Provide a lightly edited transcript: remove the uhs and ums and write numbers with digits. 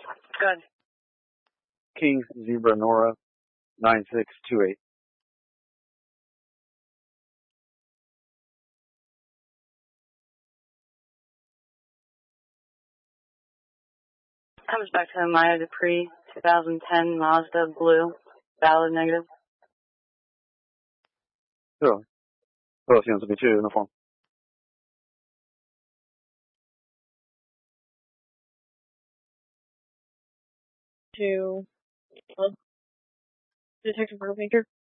Good. King Zebra Nora 9628. Comes back to Maya Dupree, 2010 Mazda Blue, valid negative. Sure. Relations will be 2 uniform. To Detective Brubaker.